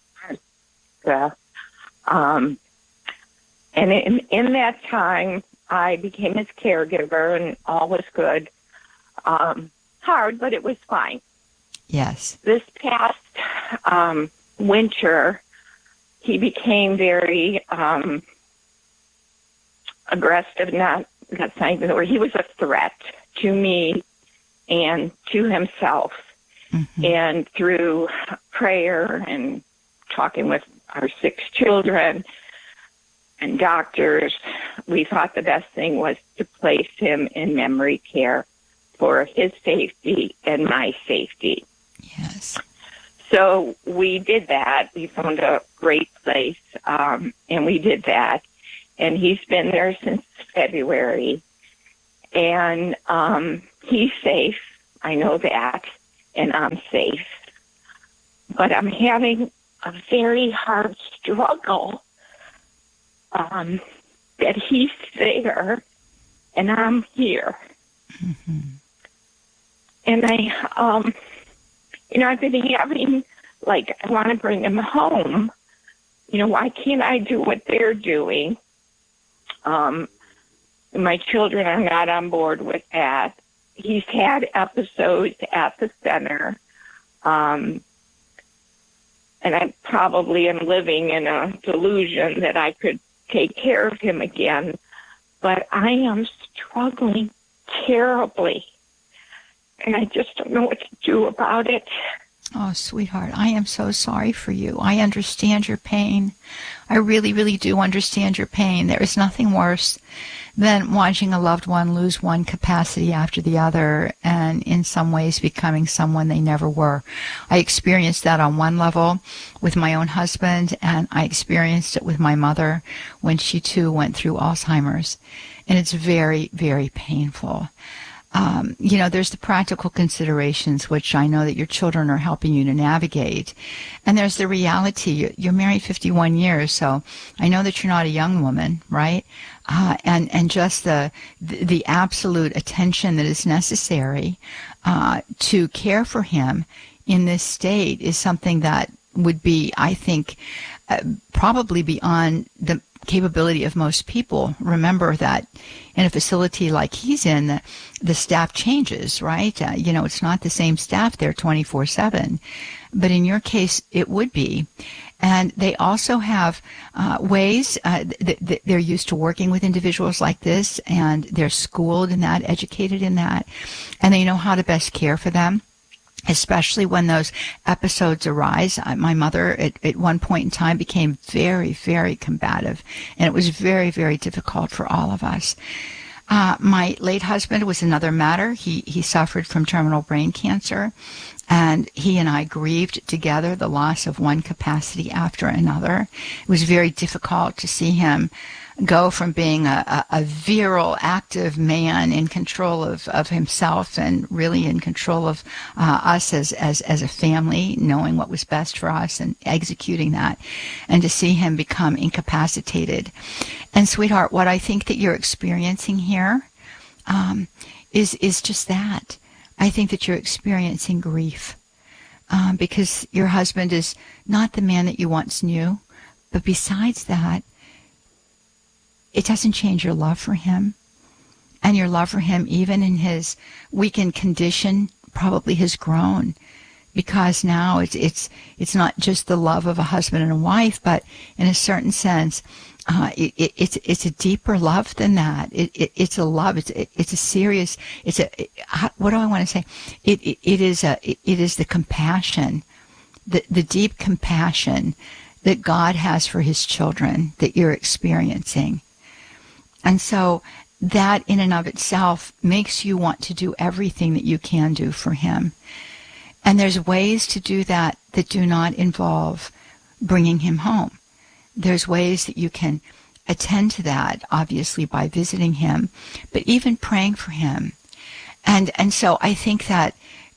uh, um, and in, in that time, I became his caregiver, and all was good. Um, hard, but it was fine. Yes. This past um, winter, he became very um, aggressive, not That's not even the word. He was a threat to me and to himself. Mm-hmm. And through prayer and talking with our six children and doctors, we thought the best thing was to place him in memory care for his safety and my safety. Yes. So we did that. We found a great place, um, and we did that. And he's been there since February. And um, he's safe. I know that. And I'm safe. But I'm having a very hard struggle um, that he's there and I'm here. Mm-hmm. And I, um, you know, I've been having, like, I want to bring him home. You know, why can't I do what they're doing? Um, my children are not on board with that. He's had episodes at the center. Um, and I probably am living in a delusion that I could take care of him again. But I am struggling terribly. And I just don't know what to do about it. Oh, sweetheart, I am so sorry for you. I understand your pain. I really, really do understand your pain. There is nothing worse than watching a loved one lose one capacity after the other and in some ways becoming someone they never were. I experienced that on one level with my own husband, and I experienced it with my mother when she too went through Alzheimer's. And it's very, very painful. Um, you know, there's the practical considerations, which I know that your children are helping you to navigate. And there's the reality. You're married fifty-one years, so I know that you're not a young woman, right? Uh, and, and just the, the, the absolute attention that is necessary uh, to care for him in this state is something that would be, I think, uh, probably beyond the capability of most people. Remember that in a facility like he's in, the, the staff changes, right? Uh, you know, it's not the same staff there twenty-four seven. But in your case, it would be. And they also have uh, ways, uh, th- th- they're used to working with individuals like this, and they're schooled in that, educated in that, and they know how to best care for them, especially when those episodes arise. Uh, my mother, at, at one point in time, became very, very combative, and it was very, very difficult for all of us. Uh, my late husband was another matter. He, he suffered from terminal brain cancer, and he and I grieved together the loss of one capacity after another. It was very difficult to see him go from being a, a, a virile, active man in control of, of himself and really in control of uh, us as, as, as a family, knowing what was best for us and executing that, and to see him become incapacitated. And sweetheart, what I think that you're experiencing here um, is, is just that. I think that you're experiencing grief um, because your husband is not the man that you once knew, but besides that, it doesn't change your love for him, and your love for him, even in his weakened condition, probably has grown, because now it's it's it's not just the love of a husband and a wife, but in a certain sense, uh, it, it, it's it's a deeper love than that. It, it it's a love. It's it, it's a serious. It's a it, what do I want to say? It it, it is a it, it is the compassion, the the deep compassion that God has for His children that you're experiencing. And so that in and of itself makes you want to do everything that you can do for him. And there's ways to do that that do not involve bringing him home. There's ways that you can attend to that, obviously, by visiting him, but even praying for him. And and so I think that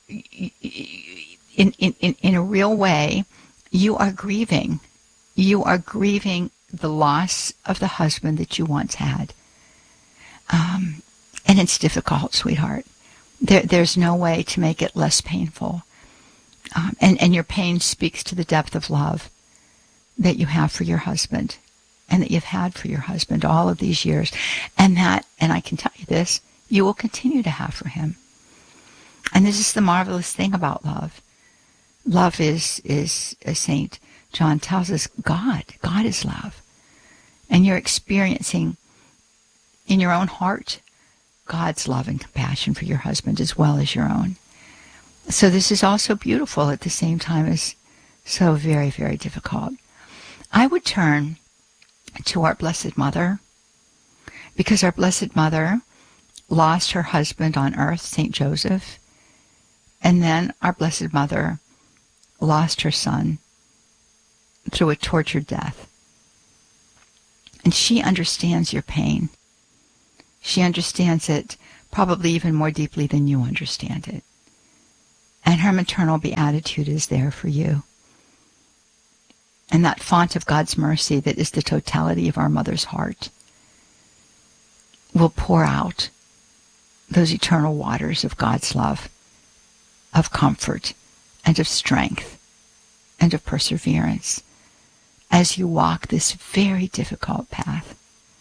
in, in, in a real way, you are grieving. You are grieving the loss of the husband that you once had. Um, and it's difficult, sweetheart. There, there's no way to make it less painful. Um, and, and your pain speaks to the depth of love that you have for your husband and that you've had for your husband all of these years. And that, and I can tell you this, you will continue to have for him. And this is the marvelous thing about love. Love is, is as Saint John tells us, God. God is love. And you're experiencing in your own heart God's love and compassion for your husband as well as your own. So this is also beautiful at the same time as so very, very difficult. I would turn to our Blessed Mother, because our Blessed Mother lost her husband on earth, Saint Joseph, and then our Blessed Mother lost her son through a tortured death. And she understands your pain. She understands it probably even more deeply than you understand it. And her maternal beatitude is there for you. And that font of God's mercy that is the totality of our mother's heart will pour out those eternal waters of God's love, of comfort, and of strength, and of perseverance as you walk this very difficult path.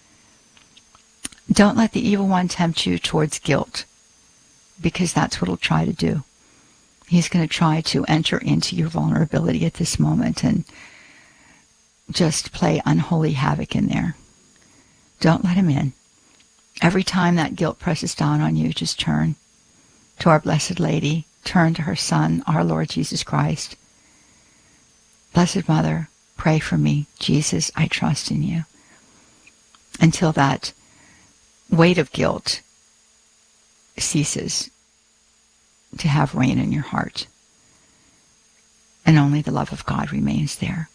Don't let the evil one tempt you towards guilt, because that's what he'll try to do. He's going to try to enter into your vulnerability at this moment and just play unholy havoc in there. Don't let him in. Every time that guilt presses down on you, just turn to our Blessed Lady, turn to her Son, our Lord Jesus Christ. Blessed Mother, pray for me. Jesus, I trust in you. Until that weight of guilt ceases to have reign in your heart, and only the love of God remains there.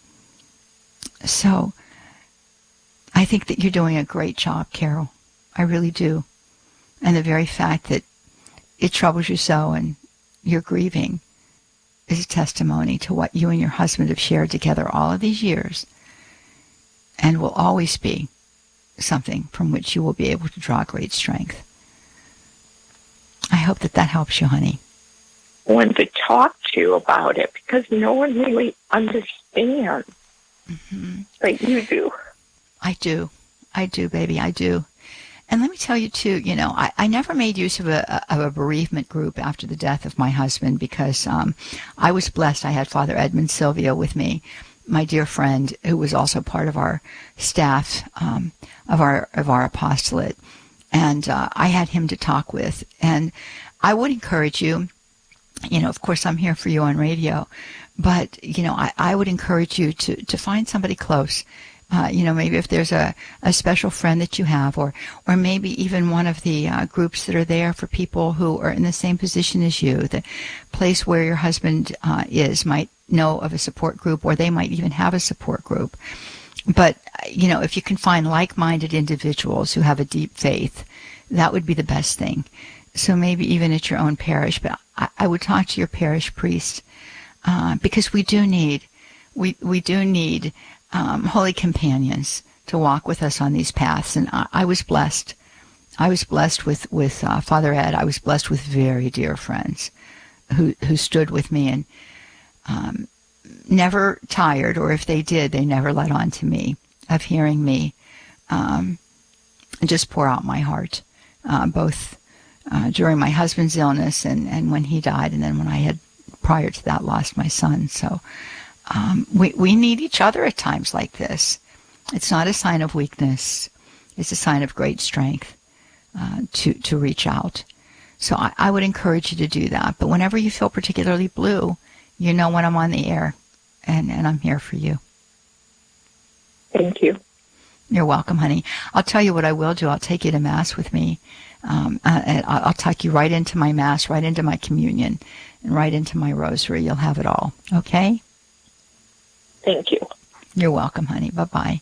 So, I think that you're doing a great job, Carol. I really do. And the very fact that it troubles you so and you're grieving is a testimony to what you and your husband have shared together all of these years, and will always be something from which you will be able to draw great strength. I hope that that helps you, honey. One to talk to about it, because no one really understands. Mm-hmm. Like you do. I do. I do, baby. I do. And let me tell you, too, you know, I, I never made use of a, of a bereavement group after the death of my husband, because um, I was blessed. I had Father Edmund Silvio with me, my dear friend, who was also part of our staff um, of our of our apostolate. And uh, I had him to talk with. And I would encourage you, you know, of course, I'm here for you on radio, but, you know, I, I would encourage you to, to find somebody close. Uh, you know, maybe if there's a, a special friend that you have, or or maybe even one of the uh, groups that are there for people who are in the same position as you. The place where your husband uh, is might know of a support group, or they might even have a support group. But, you know, if you can find like-minded individuals who have a deep faith, that would be the best thing. So maybe even at your own parish, but I, I would talk to your parish priest, uh, because we do need, we, we do need um, holy companions to walk with us on these paths. And I, I was blessed. I was blessed with, with uh, Father Ed. I was blessed with very dear friends who, who stood with me and um, never tired, or if they did, they never let on to me, of hearing me um, just pour out my heart, uh, both uh, during my husband's illness and, and when he died, and then when I had, prior to that, lost my son. So um, we, we need each other at times like this. It's not a sign of weakness. It's a sign of great strength uh, to, to reach out. So I, I would encourage you to do that. But whenever you feel particularly blue, you know when I'm on the air, and, and I'm here for you. Thank you. You're welcome, honey. I'll tell you what I will do. I'll take you to Mass with me. Um, uh, and I'll, I'll tuck you right into my Mass, right into my communion, and right into my rosary. You'll have it all. Okay? Thank you. You're welcome, honey. Bye-bye.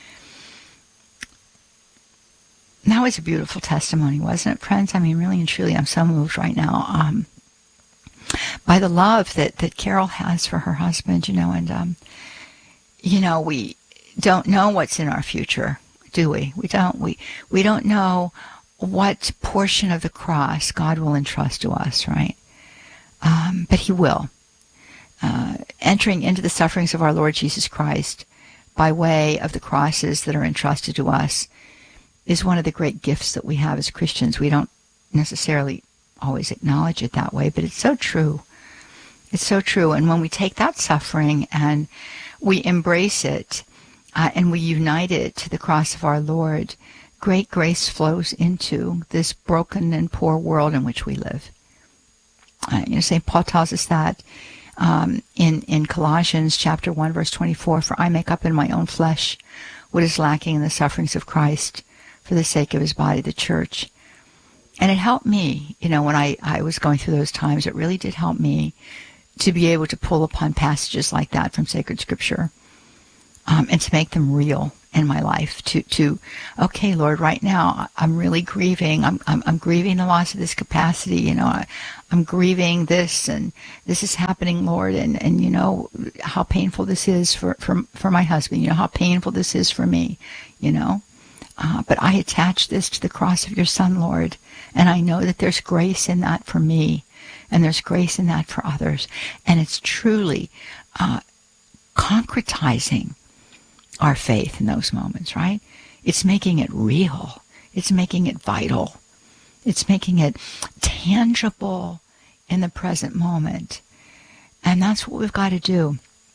That was a beautiful testimony, wasn't it, friends? I mean, really and truly, I'm so moved right now um, by the love that, that Carol has for her husband, you know, and, um, you know, we don't know what's in our future, do we? We don't. We, we don't know what portion of the cross God will entrust to us, right? Um, but he will. Uh, entering into the sufferings of our Lord Jesus Christ by way of the crosses that are entrusted to us is one of the great gifts that we have as Christians. We don't necessarily always acknowledge it that way, but it's so true. It's so true. And when we take that suffering and we embrace it uh, and we unite it to the cross of our Lord, great grace flows into this broken and poor world in which we live. Uh, you know, Saint Paul tells us that um, in, in Colossians chapter one, verse twenty-four, "For I make up in my own flesh what is lacking in the sufferings of Christ for the sake of his body, the church." And it helped me, you know, when I, I was going through those times, it really did help me to be able to pull upon passages like that from sacred scripture, um, and to make them real in my life. To, to, okay, Lord, right now I'm really grieving. I'm, I'm, I'm grieving the loss of this capacity. You know, I, I'm grieving this, and this is happening, Lord. And, and you know how painful this is for, for, for my husband. You know how painful this is for me. You know, uh, but I attach this to the cross of your Son, Lord, and I know that there's grace in that for me, and there's grace in that for others, and it's truly uh, concretizing our faith in those moments, right? It's making it real. It's making it vital. It's making it tangible in the present moment. And that's what we've got to do.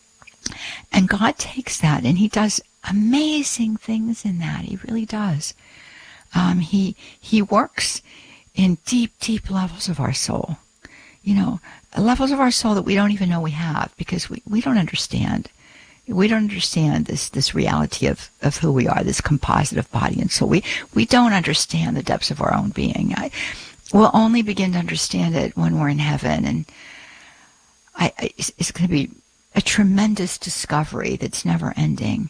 And God takes that, and he does amazing things in that. He really does. Um, he, he works in deep, deep levels of our soul. You know, levels of our soul that we don't even know we have, because we, we don't understand. We don't understand this, this reality of, of who we are, this composite of body and soul. We, we don't understand the depths of our own being. I, we'll only begin to understand it when we're in heaven. And I, I, it's, it's going to be a tremendous discovery that's never ending.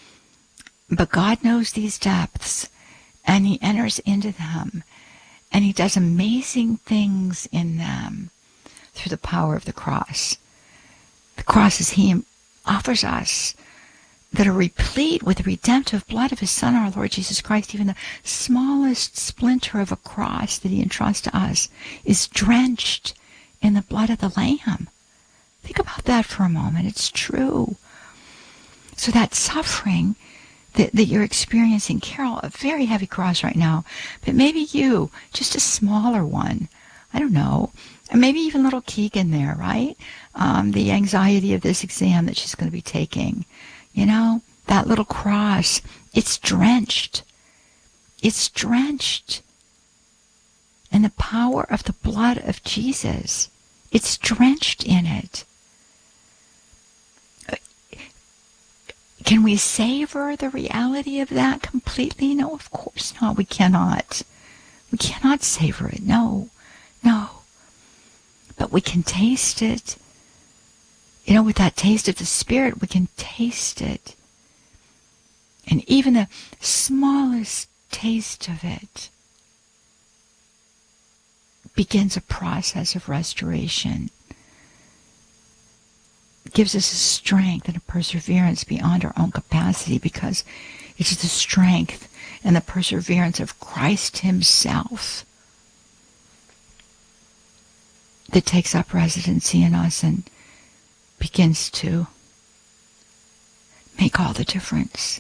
But God knows these depths, and he enters into them, and he does amazing things in them through the power of the cross. The crosses he offers us that are replete with the redemptive blood of his Son, our Lord Jesus Christ. Even the smallest splinter of a cross that he entrusts to us is drenched in the blood of the Lamb. Think about that for a moment. It's true. So that suffering that, that you're experiencing, Carol, a very heavy cross right now, but maybe you, just a smaller one. I don't know. And maybe even little Keegan there, right? Um, the anxiety of this exam that she's going to be taking. You know, that little cross, it's drenched. It's drenched in the power of the blood of Jesus. It's drenched in it. Can we savor the reality of that completely? No, of course not. We cannot. We cannot savor it. No, no. But we can taste it. You know, with that taste of the Spirit, we can taste it. And even the smallest taste of it begins a process of restoration. It gives us a strength and a perseverance beyond our own capacity, because it's the strength and the perseverance of Christ himself that takes up residency in us and begins to make all the difference.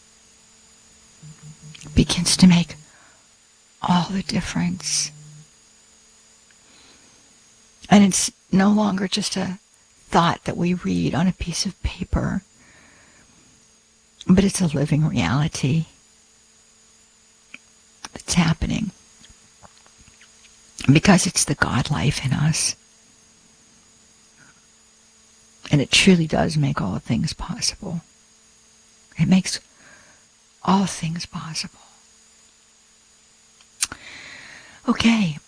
Begins to make all the difference. And it's no longer just a thought that we read on a piece of paper, but it's a living reality that's happening. Because it's the God life in us. And it truly does make all things possible. It makes all things possible. Okay.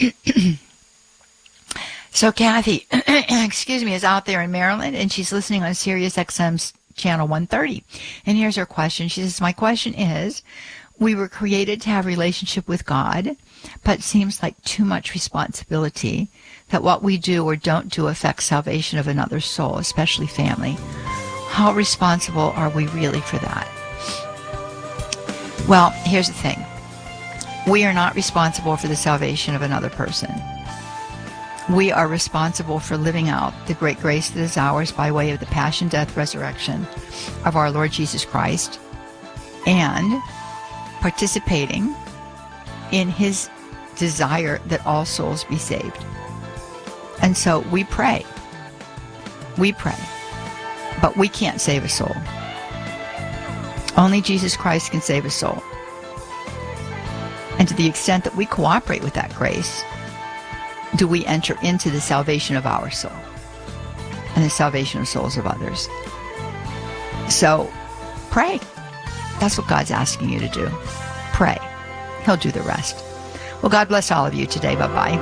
So Kathy, excuse me, is out there in Maryland, and she's listening on Sirius X M's channel one thirty. And here's her question. She says, my question is, we were created to have a relationship with God, but it seems like too much responsibility that what we do or don't do affects salvation of another soul, especially family. How responsible are we really for that? Well, here's the thing. We are not responsible for the salvation of another person. We are responsible for living out the great grace that is ours by way of the passion, death, resurrection of our Lord Jesus Christ, and participating in his desire that all souls be saved. And so we pray. We pray. But we can't save a soul. Only Jesus Christ can save a soul. And to the extent that we cooperate with that grace, do we enter into the salvation of our soul and the salvation of souls of others. So pray. That's what God's asking you to do. Pray. He'll do the rest. Well, God bless all of you today. Bye-bye.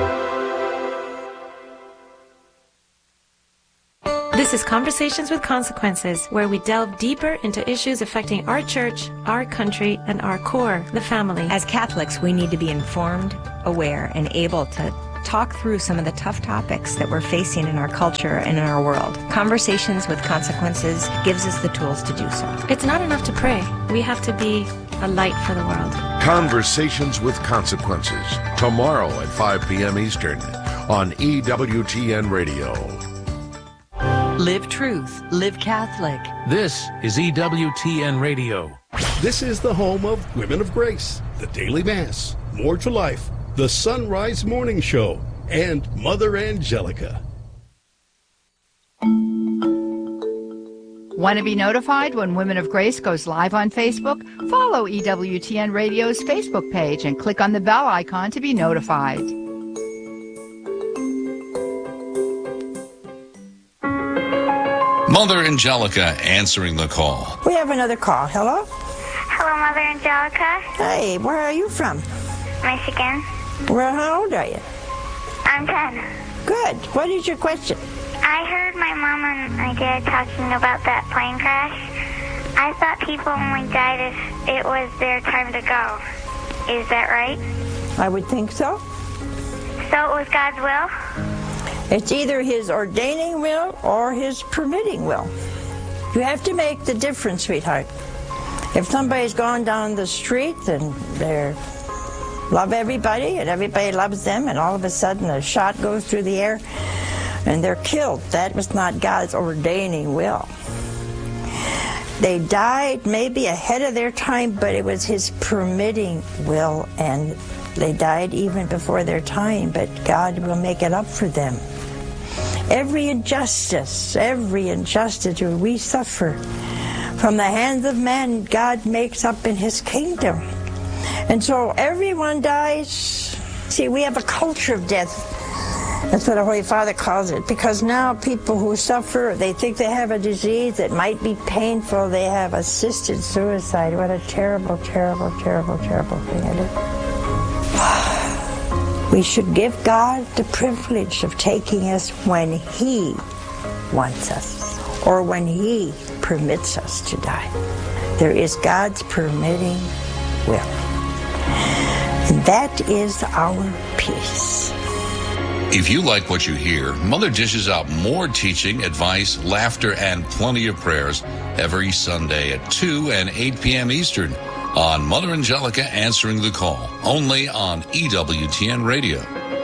This is Conversations with Consequences, where we delve deeper into issues affecting our church, our country, and our core, the family. As Catholics, we need to be informed, aware, and able to talk through some of the tough topics that we're facing in our culture and in our world. Conversations with Consequences gives us the tools to do so. It's not enough to pray. We have to be a light for the world. Conversations with Consequences, tomorrow at five p.m. Eastern on E W T N Radio. Live truth, live Catholic. This is E W T N Radio. This is the home of Women of Grace, the Daily Mass, More to Life, the Sunrise Morning Show, and Mother Angelica. Want to be notified when Women of Grace goes live on Facebook? Follow E W T N Radio's Facebook page and click on the bell icon to be notified. Mother Angelica answering the call. We have another call. Hello? Hello, Mother Angelica. Hey, where are you from? Michigan. Well, how old are you? I'm ten. Good. What is your question? I heard my mom and my dad talking about that plane crash. I thought people only died if it was their time to go. Is that right? I would think so. So it was God's will? It's either his ordaining will or his permitting will. You have to make the difference, sweetheart. If somebody's gone down the street and they love everybody and everybody loves them and all of a sudden a shot goes through the air and they're killed, that was not God's ordaining will. They died maybe ahead of their time, but it was his permitting will, and they died even before their time, but God will make it up for them. Every injustice, every injustice we suffer from the hands of man, God makes up in his kingdom. And so everyone dies. See, we have a culture of death. That's what the Holy Father calls it, because now people who suffer, they think they have a disease that might be painful. They have assisted suicide. What a terrible, terrible, terrible, terrible thing it is. We should give God the privilege of taking us when he wants us or when he permits us to die. There is God's permitting will. And that is our peace. If you like what you hear, Mother dishes out more teaching, advice, laughter, and plenty of prayers every Sunday at two and eight p.m. Eastern on Mother Angelica Answering the Call, only on E W T N Radio.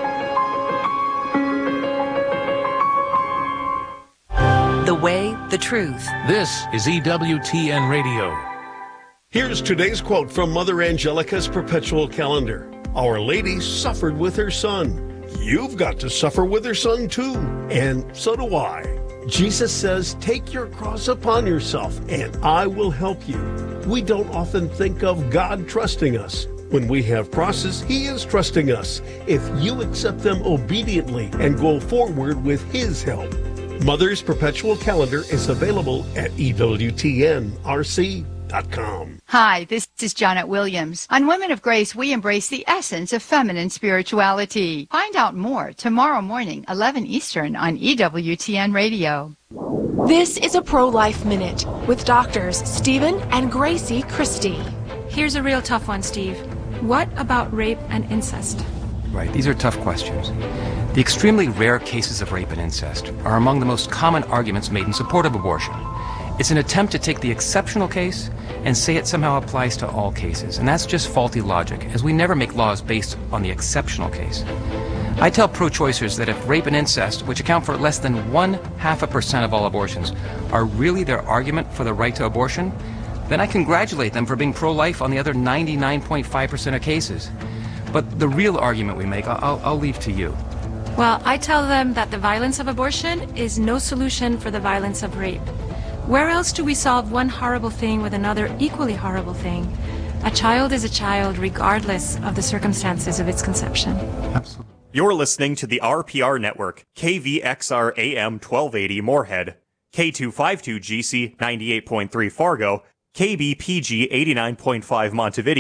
The way, the truth. This is E W T N Radio. Here's today's quote from Mother Angelica's perpetual calendar. Our Lady suffered with her son. You've got to suffer with her son too, and so do I. Jesus says, take your cross upon yourself, and I will help you. We don't often think of God trusting us. When we have crosses, he is trusting us, if you accept them obediently and go forward with his help. Mother's perpetual calendar is available at E W T N R C dot com. Hi, this is Janet Williams. On Women of Grace, we embrace the essence of feminine spirituality. Find out more tomorrow morning, eleven Eastern on E W T N Radio. This is a Pro-Life Minute with doctors Stephen and Gracie Christie. Here's a real tough one, Steve. What about rape and incest? Right, these are tough questions. The extremely rare cases of rape and incest are among the most common arguments made in support of abortion. It's an attempt to take the exceptional case and say it somehow applies to all cases, and that's just faulty logic, as we never make laws based on the exceptional case. I tell pro-choicers that if rape and incest, which account for less than one half a percent of all abortions, are really their argument for the right to abortion, then I congratulate them for being pro-life on the other ninety-nine point five percent of cases. But the real argument we make, I'll, I'll leave to you. Well, I tell them that the violence of abortion is no solution for the violence of rape. Where else do we solve one horrible thing with another equally horrible thing? A child is a child regardless of the circumstances of its conception. Absolutely. You're listening to the R P R Network, K V X R A M twelve eighty Moorhead, K two fifty-two G C ninety-eight point three Fargo, K B P G eighty-nine point five Montevideo,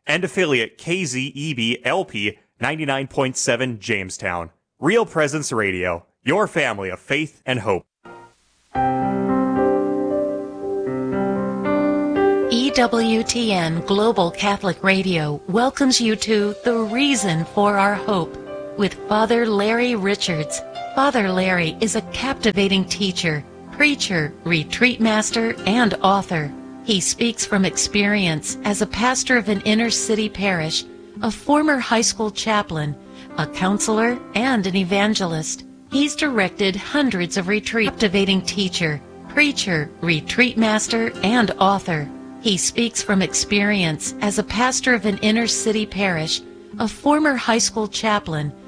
and affiliate K Z E B L P ninety-nine point seven Jamestown. Real Presence Radio, your family of faith and hope. E W T N Global Catholic Radio welcomes you to The Reason for Our Hope with Father Larry Richards. Father Larry is a captivating teacher, preacher, retreat master, and author. He speaks from experience as a pastor of an inner-city parish, a former high school chaplain, a counselor, and an evangelist. He's directed hundreds of retreats. Captivating teacher, preacher, retreat master, and author. He speaks from experience as a pastor of an inner-city parish, a former high school chaplain,